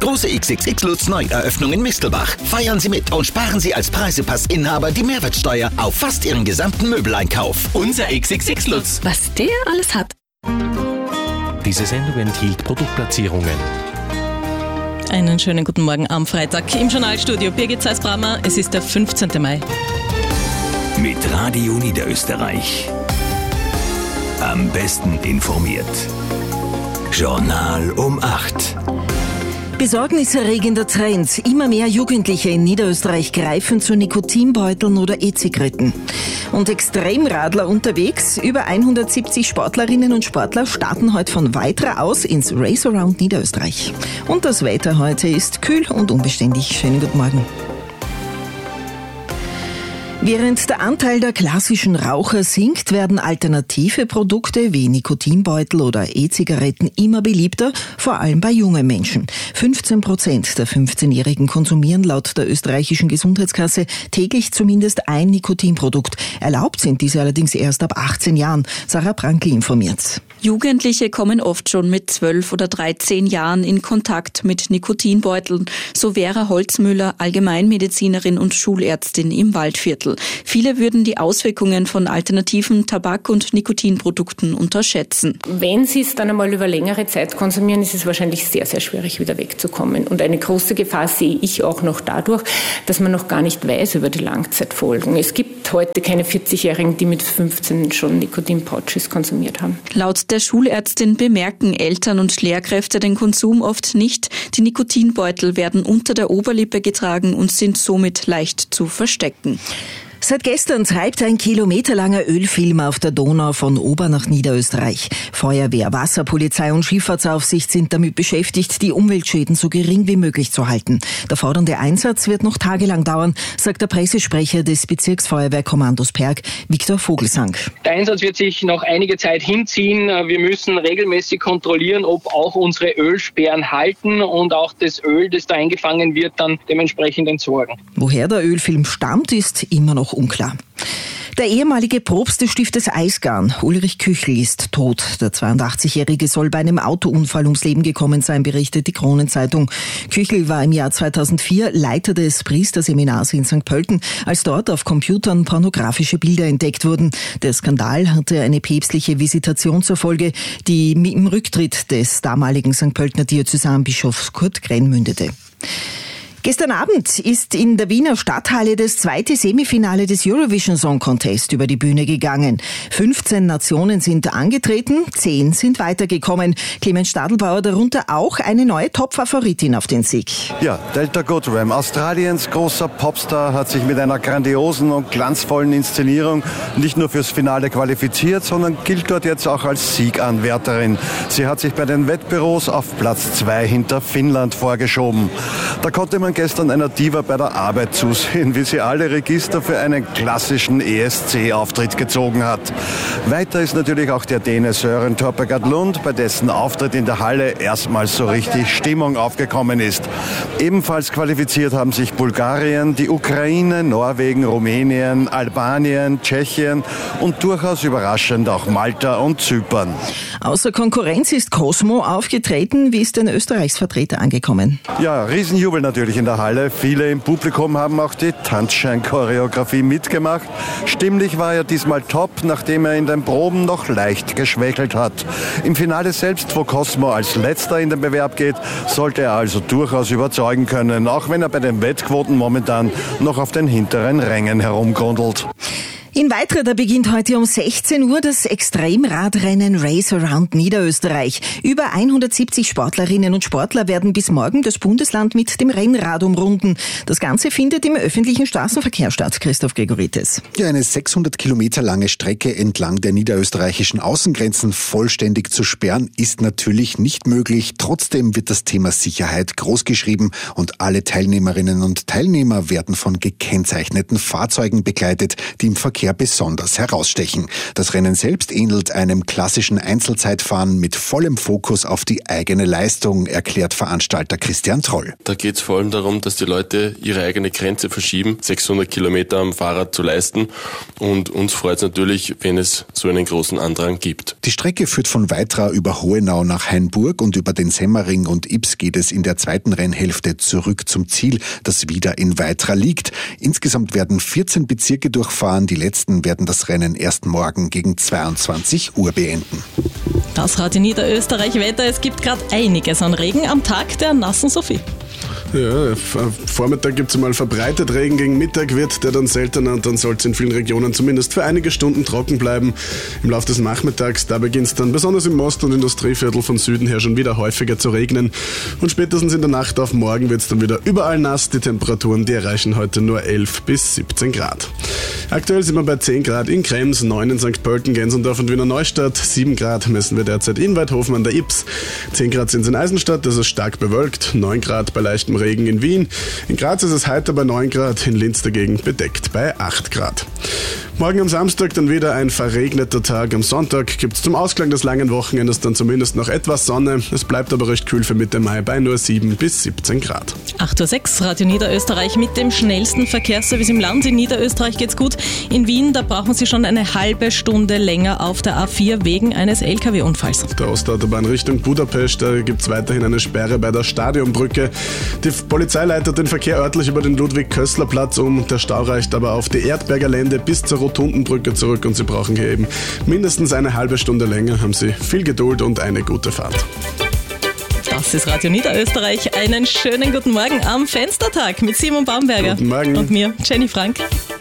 Große XXX Lutz Neueröffnung in Mistelbach. Feiern Sie mit und sparen Sie als Preisepassinhaber die Mehrwertsteuer auf fast Ihren gesamten Möbeleinkauf. Unser XXX Lutz. Was der alles hat. Diese Sendung enthielt Produktplatzierungen. Einen schönen guten Morgen am Freitag im Journalstudio. Birgit Zeiss-Brammer, es ist der 15. Mai. Mit Radio Niederösterreich. Am besten informiert. Journal um 8. Besorgniserregender Trend. Immer mehr Jugendliche in Niederösterreich greifen zu Nikotinbeuteln oder E-Zigaretten. Und Extremradler unterwegs. Über 170 Sportlerinnen und Sportler starten heute von Weitra aus ins Race Around Niederösterreich. Und das Wetter heute ist kühl und unbeständig. Schönen guten Morgen. Während der Anteil der klassischen Raucher sinkt, werden alternative Produkte wie Nikotinbeutel oder E-Zigaretten immer beliebter, vor allem bei jungen Menschen. 15% der 15-Jährigen konsumieren laut der österreichischen Gesundheitskasse täglich zumindest ein Nikotinprodukt. Erlaubt sind diese allerdings erst ab 18 Jahren. Sarah Brankl informiert. Jugendliche kommen oft schon mit 12 oder 13 Jahren in Kontakt mit Nikotinbeuteln, so Vera Holzmüller, Allgemeinmedizinerin und Schulärztin im Waldviertel. Viele würden die Auswirkungen von alternativen Tabak- und Nikotinprodukten unterschätzen. Wenn Sie es dann einmal über längere Zeit konsumieren, ist es wahrscheinlich sehr, sehr schwierig, wieder wegzukommen. Und eine große Gefahr sehe ich auch noch dadurch, dass man noch gar nicht weiß über die Langzeitfolgen. Es gibt heute keine 40-Jährigen, die mit 15 schon Nikotinpouches konsumiert haben. Laut der Schulärztin bemerken Eltern und Lehrkräfte den Konsum oft nicht. Die Nikotinbeutel werden unter der Oberlippe getragen und sind somit leicht zu verstecken. Seit gestern treibt ein kilometerlanger Ölfilm auf der Donau von Ober nach Niederösterreich. Feuerwehr, Wasserpolizei und Schifffahrtsaufsicht sind damit beschäftigt, die Umweltschäden so gering wie möglich zu halten. Der fordernde Einsatz wird noch tagelang dauern, sagt der Pressesprecher des Bezirksfeuerwehrkommandos Perg, Viktor Vogelsang. Der Einsatz wird sich noch einige Zeit hinziehen. Wir müssen regelmäßig kontrollieren, ob auch unsere Ölsperren halten und auch das Öl, das da eingefangen wird, dann dementsprechend entsorgen. Woher der Ölfilm stammt, ist immer noch unklar. Der ehemalige Propst des Stiftes Eisgarn, Ulrich Küchel, ist tot. Der 82-Jährige soll bei einem Autounfall ums Leben gekommen sein, berichtet die Kronenzeitung. Küchel war im Jahr 2004 Leiter des Priesterseminars in St. Pölten, als dort auf Computern pornografische Bilder entdeckt wurden. Der Skandal hatte eine päpstliche Visitation zur Folge, die mit dem Rücktritt des damaligen St. Pöltener Diözesanbischofs Kurt Grenn mündete. Gestern Abend ist in der Wiener Stadthalle das zweite Semifinale des Eurovision Song Contest über die Bühne gegangen. 15 Nationen sind angetreten, 10 sind weitergekommen. Clemens Stadelbauer, darunter auch eine neue Top-Favoritin auf den Sieg. Ja, Delta Goodrem, Australiens großer Popstar, hat sich mit einer grandiosen und glanzvollen Inszenierung nicht nur fürs Finale qualifiziert, sondern gilt dort jetzt auch als Sieganwärterin. Sie hat sich bei den Wettbüros auf Platz 2 hinter Finnland vorgeschoben. Da konnte man gestern einer Diva bei der Arbeit zusehen, wie sie alle Register für einen klassischen ESC-Auftritt gezogen hat. Weiter ist natürlich auch der Däne Søren Torpegaard Lund, bei dessen Auftritt in der Halle erstmals so richtig Stimmung aufgekommen ist. Ebenfalls qualifiziert haben sich Bulgarien, die Ukraine, Norwegen, Rumänien, Albanien, Tschechien und durchaus überraschend auch Malta und Zypern. Außer Konkurrenz ist Cosmo aufgetreten. Wie ist denn Österreichs Vertreter angekommen? Ja, Riesenjubel natürlich in der Halle. Viele im Publikum haben auch die Tanzschein-Choreografie mitgemacht. Stimmlich war er diesmal top, nachdem er in den Proben noch leicht geschwächelt hat. Im Finale selbst, wo Cosmo als Letzter in den Bewerb geht, sollte er also durchaus überzeugen können, auch wenn er bei den Wettquoten momentan noch auf den hinteren Rängen herumgrundelt. In Weitra, da beginnt heute um 16 Uhr das Extremradrennen Race Around Niederösterreich. Über 170 Sportlerinnen und Sportler werden bis morgen das Bundesland mit dem Rennrad umrunden. Das Ganze findet im öffentlichen Straßenverkehr statt. Christoph Gregoritis. Ja, eine 600 Kilometer lange Strecke entlang der niederösterreichischen Außengrenzen vollständig zu sperren, ist natürlich nicht möglich. Trotzdem wird das Thema Sicherheit großgeschrieben und alle Teilnehmerinnen und Teilnehmer werden von gekennzeichneten Fahrzeugen begleitet, die im Verkehr Verkehr besonders herausstechen. Das Rennen selbst ähnelt einem klassischen Einzelzeitfahren mit vollem Fokus auf die eigene Leistung, erklärt Veranstalter Christian Troll. Da geht es vor allem darum, dass die Leute ihre eigene Grenze verschieben, 600 Kilometer am Fahrrad zu leisten. Und uns freut es natürlich, wenn es so einen großen Andrang gibt. Die Strecke führt von Weitra über Hohenau nach Hainburg und über den Semmering und Ybbs geht es in der zweiten Rennhälfte zurück zum Ziel, das wieder in Weitra liegt. Insgesamt werden 14 Bezirke durchfahren. Die letzten werden das Rennen erst morgen gegen 22 Uhr beenden. Das Radio Niederösterreich Wetter. Es gibt gerade einiges an Regen am Tag der nassen Sophie. Ja, am Vormittag gibt es mal verbreitet Regen, gegen Mittag wird der dann seltener und dann soll es in vielen Regionen zumindest für einige Stunden trocken bleiben. Im Laufe des Nachmittags, da beginnt es dann besonders im Ost- und Industrieviertel von Süden her schon wieder häufiger zu regnen. Und spätestens in der Nacht auf morgen wird es dann wieder überall nass. Die Temperaturen, die erreichen heute nur 11 bis 17 Grad. Aktuell sind wir bei 10 Grad in Krems, 9 in St. Pölten, Gensendorf und Wiener Neustadt, 7 Grad messen wir derzeit in Weidhofen an der Ybbs, 10 Grad sind es in Eisenstadt, das ist stark bewölkt, 9 Grad bei leichtem Regen in Wien, in Graz ist es heiter bei 9 Grad, in Linz dagegen bedeckt bei 8 Grad. Morgen am Samstag dann wieder ein verregneter Tag. Am Sonntag gibt es zum Ausklang des langen Wochenendes dann zumindest noch etwas Sonne. Es bleibt aber recht kühl für Mitte Mai bei nur 7 bis 17 Grad. 8.06 Uhr, Radio Niederösterreich mit dem schnellsten Verkehrsservice im Land. In Niederösterreich geht's gut. In Wien, da brauchen Sie schon eine halbe Stunde länger auf der A4 wegen eines LKW-Unfalls. Der Ostautobahn Richtung Budapest, da gibt es weiterhin eine Sperre bei der Stadionbrücke. Die Polizei leitet den Verkehr örtlich über den Ludwig-Köstler-Platz um. Der Stau reicht aber auf die Erdberger Lände bis zur Rotundenbrücke zurück und Sie brauchen hier eben mindestens eine halbe Stunde länger. Haben Sie viel Geduld und eine gute Fahrt. Das ist Radio Niederösterreich. Einen schönen guten Morgen am Fenstertag mit Simon Baumberger. Guten Morgen. Und mir, Jenny Frank.